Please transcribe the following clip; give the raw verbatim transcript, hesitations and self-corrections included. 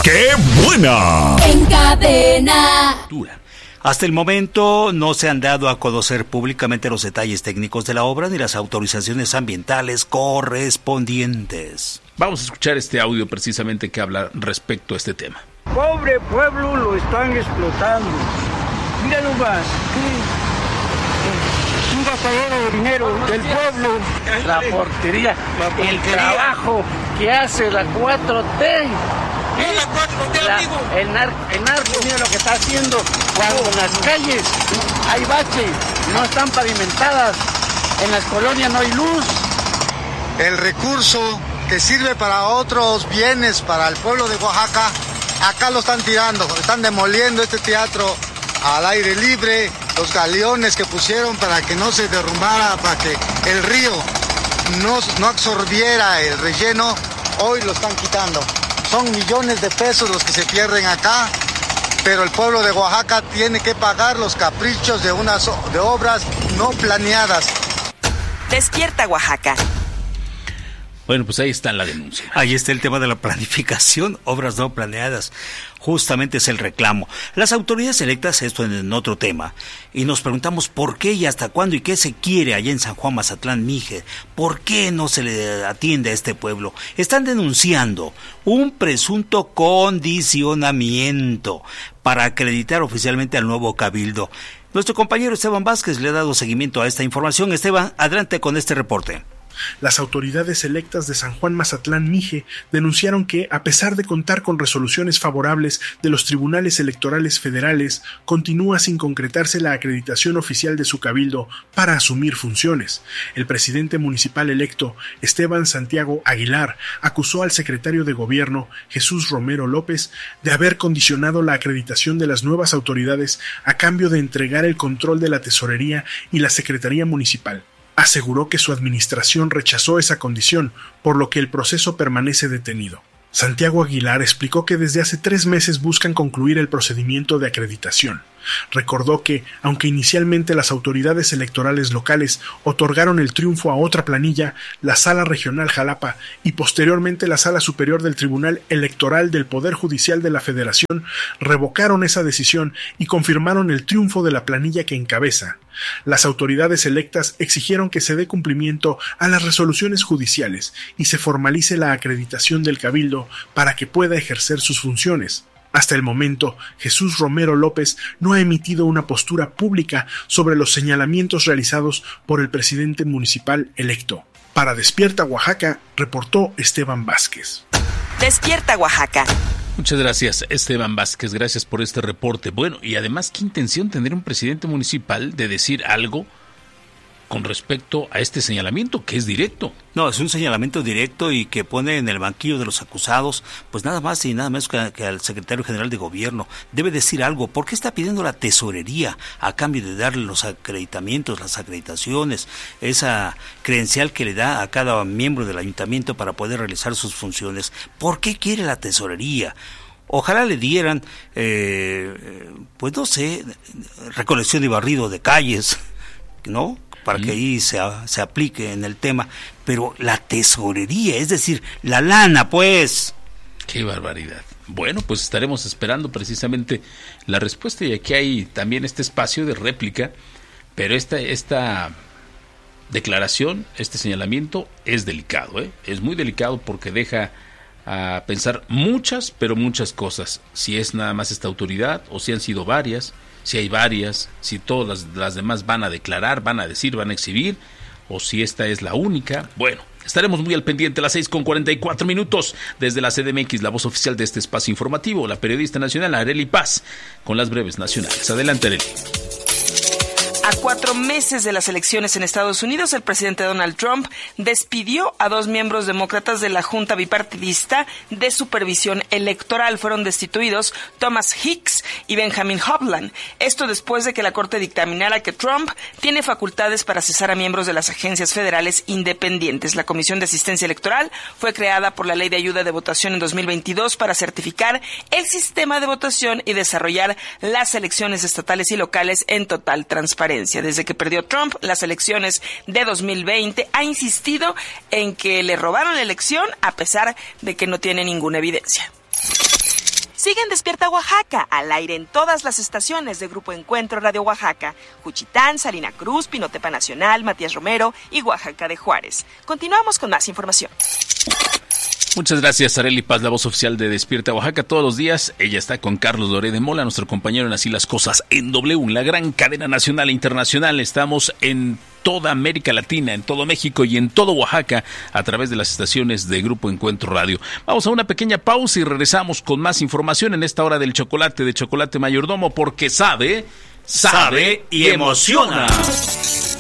¡Qué buena! En Cadena. Hasta el momento no se han dado a conocer públicamente los detalles técnicos de la obra ni las autorizaciones ambientales correspondientes. Vamos a escuchar este audio precisamente que habla respecto a este tema. Pobre pueblo, lo están explotando. Mira nomás, ¿qué? Un gastadero de dinero del pueblo. La portería, La portería. el trabajo que hace la cuatro T. ¿Qué es la cuatro T, La- amigo? el, nar, el narco, mira lo que está haciendo cuando en las calles hay baches, no están pavimentadas, en las colonias no hay luz. El recurso que sirve para otros bienes para el pueblo de Oaxaca, acá lo están tirando, están demoliendo este teatro al aire libre, los galeones que pusieron para que no se derrumbara, para que el río no, no absorbiera el relleno, hoy lo están quitando. Son millones de pesos los que se pierden acá, pero el pueblo de Oaxaca tiene que pagar los caprichos de unas de obras no planeadas. Despierta Oaxaca. Bueno, pues ahí está la denuncia. Ahí está el tema de la planificación, obras no planeadas. Justamente es el reclamo. Las autoridades electas, esto en otro tema, y nos preguntamos por qué y hasta cuándo y qué se quiere allá en San Juan Mazatlán Mije. ¿Por qué no se le atiende a este pueblo? Están denunciando un presunto condicionamiento para acreditar oficialmente al nuevo cabildo. Nuestro compañero Esteban Vázquez le ha dado seguimiento a esta información. Esteban, adelante con este reporte. Las autoridades electas de San Juan Mazatlán Mije denunciaron que, a pesar de contar con resoluciones favorables de los tribunales electorales federales, continúa sin concretarse la acreditación oficial de su cabildo para asumir funciones. El presidente municipal electo, Esteban Santiago Aguilar, acusó al secretario de Gobierno, Jesús Romero López, de haber condicionado la acreditación de las nuevas autoridades a cambio de entregar el control de la tesorería y la secretaría municipal. Aseguró que su administración rechazó esa condición, por lo que el proceso permanece detenido. Santiago Aguilar explicó que desde hace tres meses buscan concluir el procedimiento de acreditación. Recordó que, aunque inicialmente las autoridades electorales locales otorgaron el triunfo a otra planilla, la Sala Regional Jalapa y posteriormente la Sala Superior del Tribunal Electoral del Poder Judicial de la Federación revocaron esa decisión y confirmaron el triunfo de la planilla que encabeza. Las autoridades electas exigieron que se dé cumplimiento a las resoluciones judiciales y se formalice la acreditación del cabildo para que pueda ejercer sus funciones. Hasta el momento, Jesús Romero López no ha emitido una postura pública sobre los señalamientos realizados por el presidente municipal electo. Para Despierta Oaxaca, reportó Esteban Vázquez. Despierta Oaxaca. Muchas gracias, Esteban Vázquez, gracias por este reporte. Bueno, y además, ¿qué intención tendría un presidente municipal de decir algo con respecto a este señalamiento, que es directo? No, es un señalamiento directo y que pone en el banquillo de los acusados, pues nada más y nada menos que, que al secretario general de gobierno. Debe decir algo. ¿Por qué está pidiendo la tesorería a cambio de darle los acreditamientos, las acreditaciones, esa credencial que le da a cada miembro del ayuntamiento para poder realizar sus funciones? ¿Por qué quiere la tesorería? Ojalá le dieran, eh, pues no sé, recolección y barrido de calles, ¿no?, para que ahí se, se aplique en el tema, pero la tesorería, es decir, la lana, pues. ¡Qué barbaridad! Bueno, pues estaremos esperando precisamente la respuesta, y aquí hay también este espacio de réplica, pero esta, esta declaración, este señalamiento es delicado, ¿eh? Es muy delicado porque deja a pensar muchas, pero muchas cosas. Si es nada más esta autoridad o si han sido varias, si hay varias, si todas las, las demás van a declarar, van a decir, van a exhibir, o si esta es la única. Bueno, estaremos muy al pendiente. A las seis con cuarenta y cuatro minutos, desde la C D M X, la voz oficial de este espacio informativo, la periodista nacional Arely Paz, con las breves nacionales. Adelante, Arely. A cuatro meses de las elecciones en Estados Unidos, el presidente Donald Trump despidió a dos miembros demócratas de la Junta Bipartidista de Supervisión Electoral. Fueron destituidos Thomas Hicks y Benjamin Hovland. Esto después de que la Corte dictaminara que Trump tiene facultades para cesar a miembros de las agencias federales independientes. La Comisión de Asistencia Electoral fue creada por la Ley de Ayuda de Votación en dos mil veintidós para certificar el sistema de votación y desarrollar las elecciones estatales y locales en total transparencia. Desde que perdió Trump las elecciones de dos mil veinte, ha insistido en que le robaron la elección a pesar de que no tiene ninguna evidencia. Sigue en Despierta Oaxaca, al aire en todas las estaciones de Grupo Encuentro Radio Oaxaca, Juchitán, Salina Cruz, Pinotepa Nacional, Matías Romero y Oaxaca de Juárez. Continuamos con más información. Muchas gracias, Arely Paz, la voz oficial de Despierta Oaxaca. Todos los días ella está con Carlos Loré de Mola, nuestro compañero en Así las Cosas en W, la gran cadena nacional e internacional. Estamos en toda América Latina, en todo México y en todo Oaxaca a través de las estaciones de Grupo Encuentro Radio. Vamos a una pequeña pausa y regresamos con más información en esta hora del chocolate de Chocolate Mayordomo, porque sabe, sabe y emociona.